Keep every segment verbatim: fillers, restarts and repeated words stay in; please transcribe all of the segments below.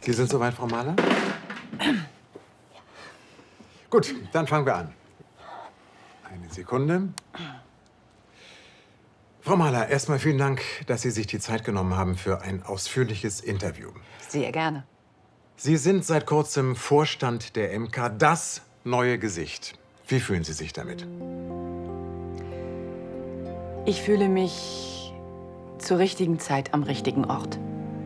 Sie sind soweit, Frau Mahler? Gut, dann fangen wir an. Eine Sekunde. Frau Mahler, erstmal vielen Dank, dass Sie sich die Zeit genommen haben für ein ausführliches Interview. Sehr gerne. Sie sind seit kurzem Vorstand der M K, das neue Gesicht. Wie fühlen Sie sich damit? Ich fühle mich zur richtigen Zeit am richtigen Ort.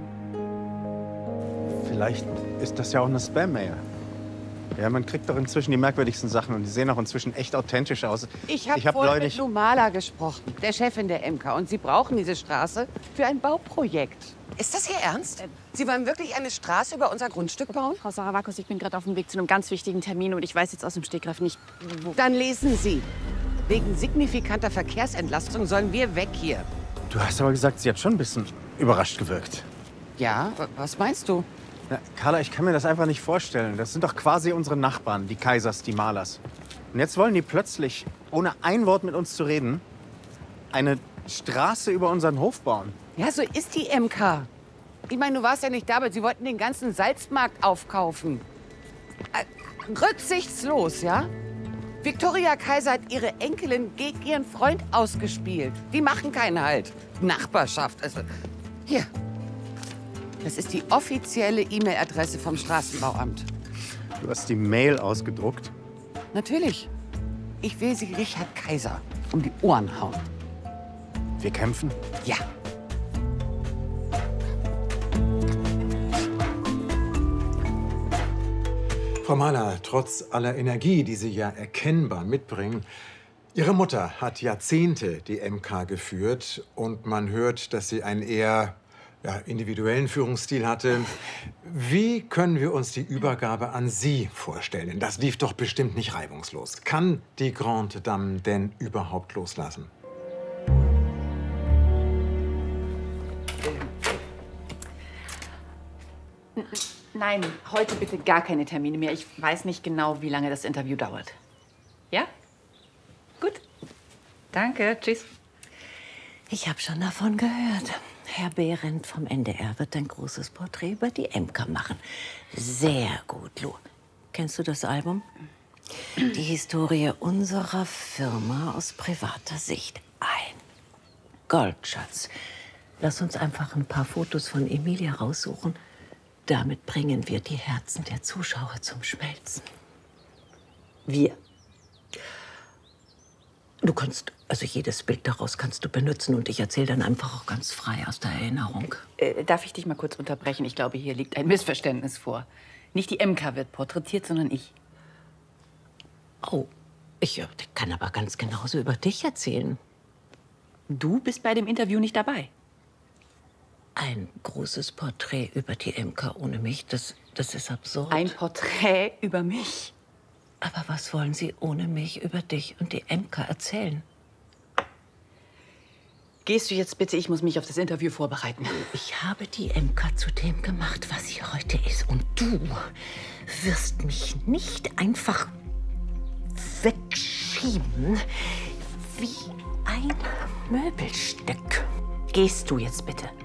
Vielleicht ist das ja auch eine Spam-Mail. Ja, man kriegt doch inzwischen die merkwürdigsten Sachen und die sehen auch inzwischen echt authentisch aus. Ich habe hab vorhin neulich- mit Lumala gesprochen, der Chefin der M K. Und sie brauchen diese Straße für ein Bauprojekt. Ist das Ihr Ernst? Sie wollen wirklich eine Straße über unser Grundstück bauen? Frau Saravakos, ich bin gerade auf dem Weg zu einem ganz wichtigen Termin und ich weiß jetzt aus dem Stegreif nicht, wo. Dann lesen Sie. Wegen signifikanter Verkehrsentlastung sollen wir weg hier. Du hast aber gesagt, sie hat schon ein bisschen überrascht gewirkt. Ja, wa- was meinst du? Na, Carla, ich kann mir das einfach nicht vorstellen. Das sind doch quasi unsere Nachbarn, die Kaisers, die Malers. Und jetzt wollen die plötzlich, ohne ein Wort mit uns zu reden, eine Straße über unseren Hof bauen. Ja, so ist die M K. Ich meine, du warst ja nicht da, aber sie wollten den ganzen Salzmarkt aufkaufen. Äh, rücksichtslos, ja? Viktoria Kaiser hat ihre Enkelin gegen ihren Freund ausgespielt. Die machen keinen Halt. Nachbarschaft, also... Hier. Das ist die offizielle E-Mail-Adresse vom Straßenbauamt. Du hast die Mail ausgedruckt. Natürlich. Ich will sie Richard Kaiser um die Ohren hauen. Wir kämpfen? Ja. Frau Mahler, trotz aller Energie, die Sie ja erkennbar mitbringen, Ihre Mutter hat Jahrzehnte die M K geführt und man hört, dass sie einen eher ja, individuellen Führungsstil hatte. Wie können wir uns die Übergabe an Sie vorstellen? Das lief doch bestimmt nicht reibungslos. Kann die Grande Dame denn überhaupt loslassen? Nein, heute bitte gar keine Termine mehr. Ich weiß nicht genau, wie lange das Interview dauert. Ja? Gut. Danke. Tschüss. Ich habe schon davon gehört. Herr Behrendt vom N D R wird ein großes Porträt über die M K machen. Sehr gut, Lu. Kennst du das Album? Die Historie unserer Firma aus privater Sicht. Ein Goldschatz. Lass uns einfach ein paar Fotos von Emilia raussuchen. Damit bringen wir die Herzen der Zuschauer zum Schmelzen. Wir. Du kannst, also jedes Bild daraus kannst du benutzen und ich erzähle dann einfach auch ganz frei aus der Erinnerung. Äh, darf ich dich mal kurz unterbrechen? Ich glaube, hier liegt ein Missverständnis vor. Nicht die M K wird porträtiert, sondern ich. Oh, ich äh, kann aber ganz genauso über dich erzählen. Du bist bei dem Interview nicht dabei. Ein großes Porträt über die M K ohne mich, das, das ist absurd. Ein Porträt über mich? Aber was wollen Sie ohne mich über dich und die M K erzählen? Gehst du jetzt bitte? Ich muss mich auf das Interview vorbereiten. Ich habe die M K zu dem gemacht, was sie heute ist. Und du wirst mich nicht einfach wegschieben wie ein Möbelstück. Gehst du jetzt bitte?